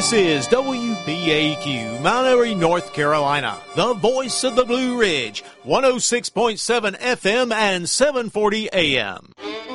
This is WBAQ, Mount Airy, North Carolina, the voice of the Blue Ridge, 106.7 FM and 740 AM.